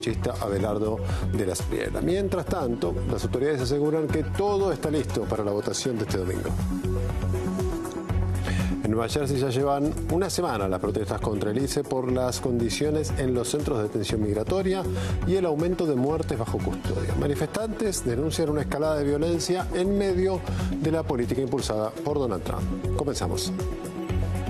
Abelardo de la Espriella. Mientras tanto, las autoridades aseguran que todo está listo para la votación de este domingo. En Nueva Jersey ya llevan una semana las protestas contra el ICE por las condiciones en los centros de detención migratoria y el aumento de muertes bajo custodia. Manifestantes denuncian una escalada de violencia en medio de la política impulsada por Donald Trump. Comenzamos.